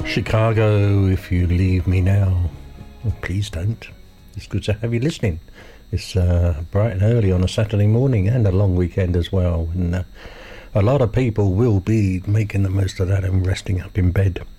Chicago, if you leave me now, well, please don't. It's good to have you listening. It's bright and early on a Saturday morning and a long weekend as well. And a lot of people will be making the most of that and resting up in bed.